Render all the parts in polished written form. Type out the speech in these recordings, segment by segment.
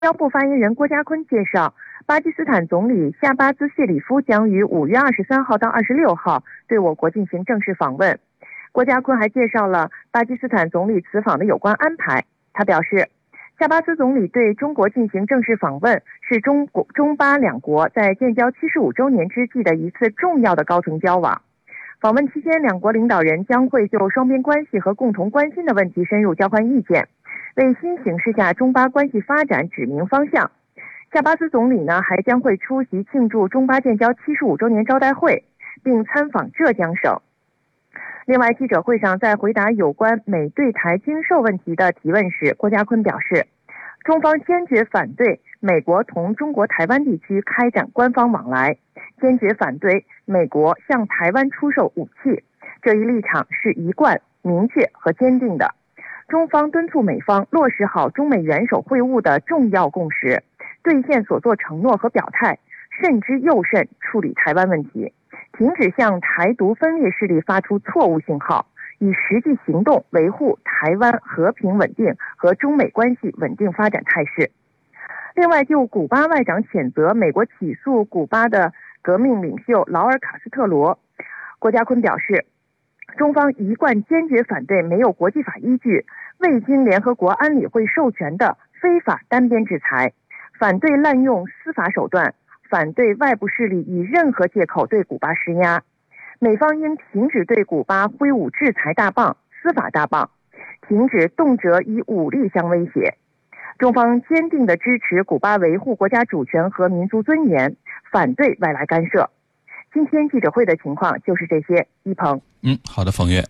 外交部发言人郭家坤介绍，巴基斯坦总理夏巴兹谢里夫将于5月23号到26号对我国进行正式访问。郭家坤还介绍了巴基斯坦总理此访的有关安排。他表示，夏巴兹总理对中国进行正式访问，是中巴两国在建交75周年之际的一次重要的高层交往。访问期间，两国领导人将会就双边关系和共同关心的问题深入交换意见，为新形势下中巴关系发展指明方向。夏巴兹总理呢，还将会出席庆祝中巴建交75周年招待会，并参访浙江省。另外，记者会上在回答有关美对台军售问题的提问时，郭家坤表示，中方坚决反对美国同中国台湾地区开展官方往来，坚决反对美国向台湾出售武器，这一立场是一贯、明确和坚定的。中方敦促美方落实好中美元首会晤的重要共识，兑现所作承诺和表态，慎之又慎处理台湾问题，停止向台独分裂势力发出错误信号，以实际行动维护台湾和平稳定和中美关系稳定发展态势。另外，就古巴外长谴责美国起诉古巴的革命领袖劳尔·卡斯特罗，郭家坤表示，中方一贯坚决反对没有国际法依据、未经联合国安理会授权的非法单边制裁，反对滥用司法手段，反对外部势力以任何借口对古巴施压。美方应停止对古巴挥舞制裁大棒、司法大棒，停止动辄以武力相威胁。中方坚定地支持古巴维护国家主权和民族尊严，反对外来干涉。今天记者会的情况就是这些。一鹏， 好的，冯月。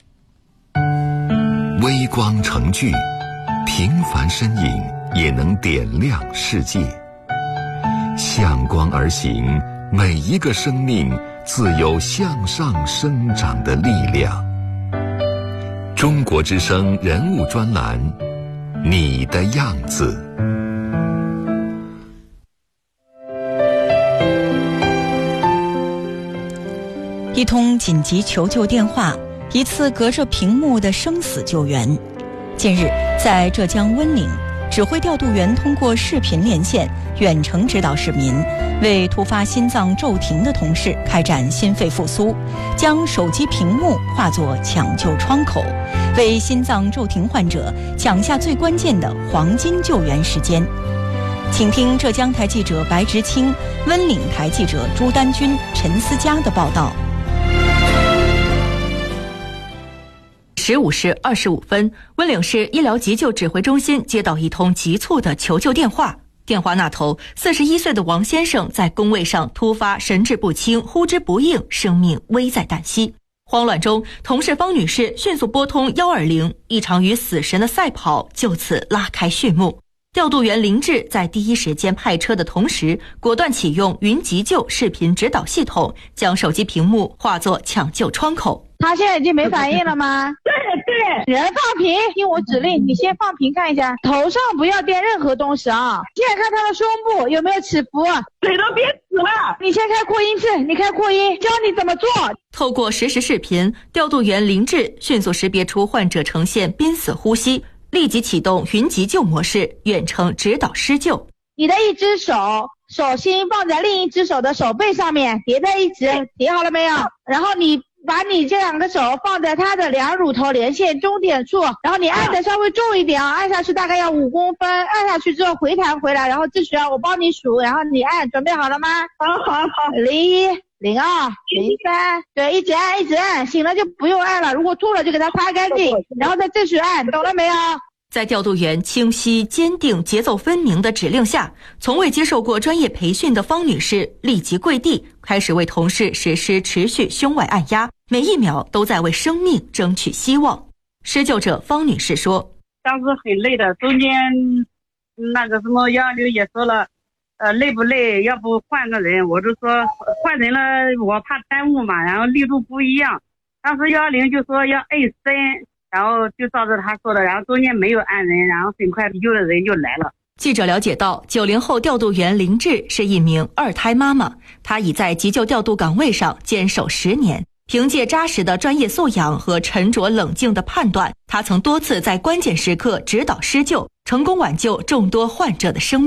微光成炬，平凡身影也能点亮世界。向光而行，每一个生命自有向上生长的力量。中国之声人物专栏，你的样子。 一通紧急求救电话，一次隔着屏幕的生死救援。近日，在浙江温岭，指挥调度员通过视频连线，远程指导市民，为突发心脏骤停的同事开展心肺复苏，将手机屏幕化作抢救窗口，为心脏骤停患者抢下最关键的黄金救援时间。请听浙江台记者白直清、温岭台记者朱丹军、陈思佳的报道。 15时25分，温岭市医疗急救指挥中心接到一通急促的求救电话。电话那头，41岁的王先生在工位上突发神志不清、呼之不应，生命危在旦夕。慌乱中，同事方女士迅速拨通120，一场与死神的赛跑就此拉开序幕。调度员林志在第一时间派车的同时，果断启用云急救视频指导系统，将手机屏幕化作抢救窗口。 他现在已经没反应了吗？对，人放平，听我指令，你先放平看一下，头上不要垫任何东西啊。现在看他的胸部有没有起伏， 嘴都憋死了。 你先开扩音器，你开扩音，教你怎么做。 透过实时视频，调度员林志迅速识别出患者呈现濒死呼吸，立即启动云急救模式，远程指导施救。 你的一只手心放在另一只手的手背上面，叠在一起，叠好了没有？然后你把你这两个手放在他的两乳头连线中点处，然后你按的稍微重一点啊，按下去大概要5公分，按下去之后回弹回来，然后继续我帮你数，然后你按，准备好了吗？ 好。 01、02、03，对，一直按，醒了就不用按了，如果吐了就给它擦干净，然后再继续按，懂了没有？ 在调度员清晰、坚定、节奏分明的指令下，从未接受过专业培训的方女士立即跪地，开始为同事实施持续胸外按压，每一秒都在为生命争取希望。施救者方女士说：“ 当时很累的，中间那个什么120也说了，累不累？要不换个人？我就说换人了，我怕耽误嘛，然后力度不一样。当时120就说要按深。”然后就照着他说的，然后中间没有按人，然后很快急救的人就来了。 记者了解到，90后调度员林志是一名2胎妈妈，她已在急救调度岗位上坚守10年。凭借扎实的专业素养和沉着冷静的判断，她曾多次在关键时刻指导施救， 成功挽救众多患者的生命。